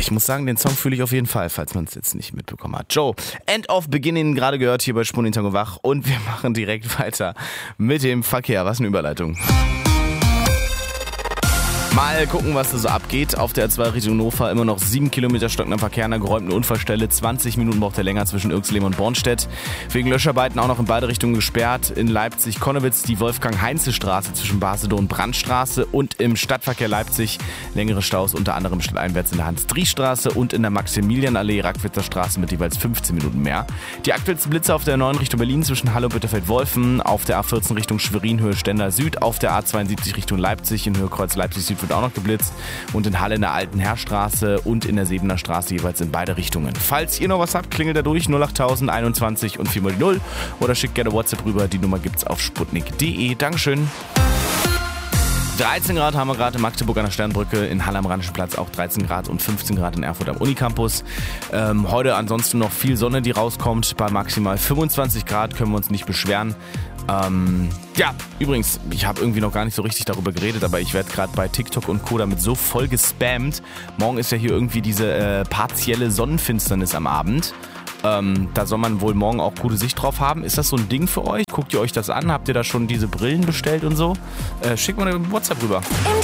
ich muss sagen, den Song fühle ich auf jeden Fall, falls man es jetzt nicht mitbekommen hat. Joe, End of Beginning, gerade gehört hier bei Spundin Tango Wach. Und wir machen direkt weiter mit dem Verkehr. Was eine Überleitung. Mal gucken, was da so abgeht. Auf der A2 Richtung Hannover immer noch 7 Kilometer stockender Verkehr an einer geräumten Unfallstelle. 20 Minuten braucht er länger zwischen Irxleben und Bornstedt. Wegen Löscharbeiten auch noch in beide Richtungen gesperrt. In Leipzig-Konnewitz die Wolfgang-Heinze-Straße zwischen Basedow und Brandstraße. Und im Stadtverkehr Leipzig längere Staus unter anderem stadteinwärts in der Hans-Dries-Straße und in der Maximilianallee Rackwitzer Straße mit jeweils 15 Minuten mehr. Die aktuellsten Blitze auf der 9 Richtung Berlin zwischen Halle und Bitterfeld-Wolfen. Auf der A14 Richtung Schwerin, Höhe Stendal Süd. Auf der A72 Richtung Leipzig in Höhe Kreuz Leipzig Süd wird auch noch geblitzt und in Halle in der Alten Herrstraße und in der Sebener Straße jeweils in beide Richtungen. Falls ihr noch was habt, klingelt da durch 08000 21 und 4 mal die 0 oder schickt gerne WhatsApp rüber. Die Nummer gibt's auf sputnik.de. Dankeschön. 13 Grad haben wir gerade in Magdeburg an der Sternbrücke, in Halle am Rheinischen Platz auch 13 Grad und 15 Grad in Erfurt am Unicampus. Heute ansonsten noch viel Sonne, die rauskommt. Bei maximal 25 Grad können wir uns nicht beschweren. Ja, übrigens, ich habe irgendwie noch gar nicht so richtig darüber geredet, aber ich werde gerade bei TikTok und Co. damit so voll gespammt. Morgen ist ja hier irgendwie diese partielle Sonnenfinsternis am Abend. Da soll man wohl morgen auch gute Sicht drauf haben. Ist das so ein Ding für euch? Guckt ihr euch das an? Habt ihr da schon diese Brillen bestellt und so? Schickt mal eine WhatsApp rüber.